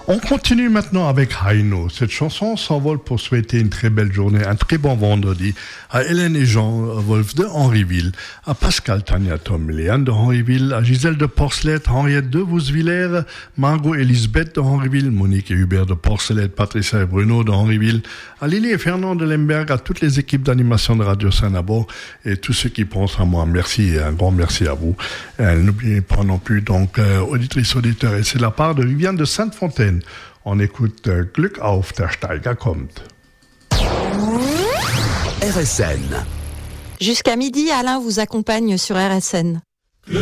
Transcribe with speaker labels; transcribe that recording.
Speaker 1: On continue maintenant avec Heino. Cette chanson s'envole pour souhaiter une très belle journée, un très bon vendredi à Hélène et Jean Wolf de Henryville, à Pascal Tania Tom Léane de Henryville, à Gisèle de Porcelette, Henriette de Vousvillers, Margot Elisabeth de Henryville, Monique et Hubert de Porcelette, Patricia et Bruno de Henryville, à Lily et Fernand de Lemberg, à toutes les équipes d'animation de Radio Saint-Nabor et tous ceux qui pensent à moi. Merci et un grand merci à vous. N'oubliez pas non plus, donc, auditrices, auditeurs, et c'est la part de Viviane de Sainte-Fontaine. On écoute Glück auf, der Steiger kommt.
Speaker 2: RSN.
Speaker 3: Jusqu'à midi, Alain vous accompagne sur RSN.